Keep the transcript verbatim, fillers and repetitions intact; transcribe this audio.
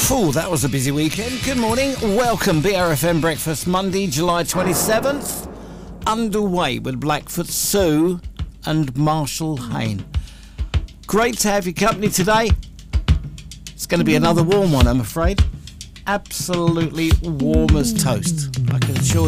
Phew, that was a busy weekend. Good morning. Welcome, B R F M Breakfast, Monday, July twenty-seventh. Underway with Blackfoot Sue and Marshall Hayne. Great to have your company today. It's going to be another warm one, I'm afraid. Absolutely warm as toast. I can assure